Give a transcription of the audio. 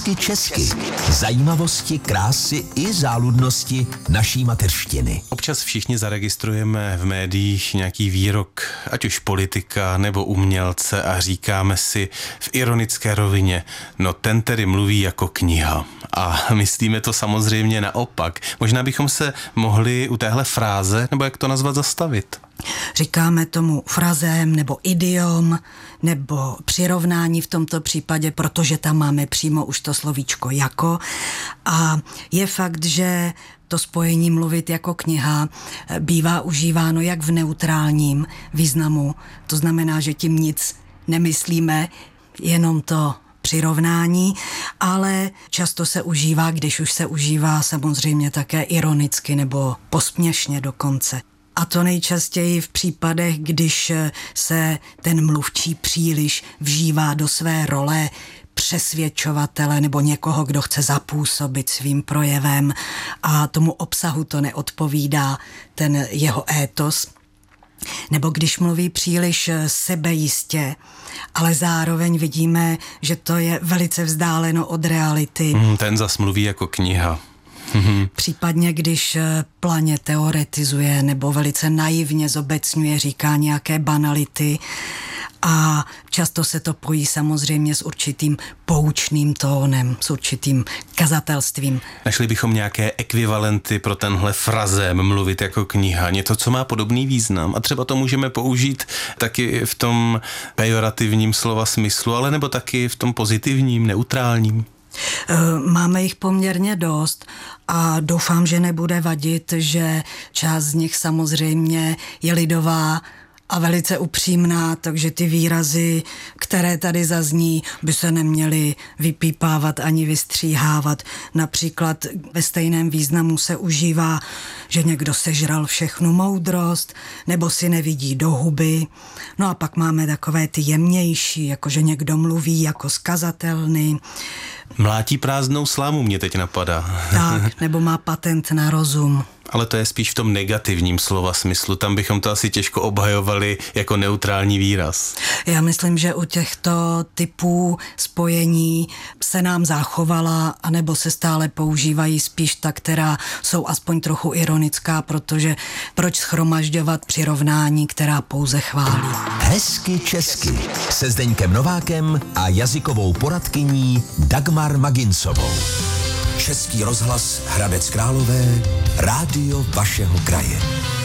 Hezky česky. Zajímavosti, krásy i záludnosti naší mateřštiny. Občas všichni zaregistrujeme v médiích nějaký výrok, ať už politika nebo umělce, a říkáme si v ironické rovině, no ten tedy mluví jako kniha. A myslíme to samozřejmě naopak. Možná bychom se mohli u téhle fráze, nebo jak to nazvat, zastavit. Říkáme tomu frazém nebo idiom nebo přirovnání v tomto případě, protože tam máme přímo už to slovíčko jako. A je fakt, že to spojení mluvit jako kniha bývá užíváno jak v neutrálním významu. To znamená, že tím nic nemyslíme, jenom to přirovnání, ale často se užívá, když už se užívá samozřejmě také ironicky nebo posměšně dokonce. A to nejčastěji v případech, když se ten mluvčí příliš vžívá do své role přesvědčovatele nebo někoho, kdo chce zapůsobit svým projevem a tomu obsahu to neodpovídá, ten jeho étos. Nebo když mluví příliš sebejistě, ale zároveň vidíme, že to je velice vzdáleno od reality. Ten zas mluví jako kniha. Případně, když planě teoretizuje nebo velice naivně zobecňuje, říká nějaké banality a často se to pojí samozřejmě s určitým poučným tónem, s určitým kazatelstvím. Našli bychom nějaké ekvivalenty pro tenhle frazém mluvit jako kniha, něco, co má podobný význam a třeba to můžeme použít taky v tom pejorativním slova smyslu, ale nebo taky v tom pozitivním, neutrálním. Máme jich poměrně dost a doufám, že nebude vadit, že část z nich samozřejmě je lidová a velice upřímná, takže ty výrazy, které tady zazní, by se neměly vypípávat ani vystříhávat. Například ve stejném významu se užívá, že někdo sežral všechnu moudrost, nebo si nevidí do huby. No a pak máme takové ty jemnější, jako že někdo mluví jako skazatelný. Mlátí prázdnou slámu mě teď napadá. Tak, nebo má patent na rozum. Ale to je spíš v tom negativním slova smyslu, tam bychom to asi těžko obhajovali jako neutrální výraz. Já myslím, že u těchto typů spojení se nám zachovala, anebo se stále používají spíš ta, která jsou aspoň trochu ironická, protože proč shromažďovat přirovnání, která pouze chválí. Hezky česky se Zdeňkem Novákem a jazykovou poradkyní Dagmar Magincovou. Český rozhlas Hradec Králové, rádio vašeho kraje.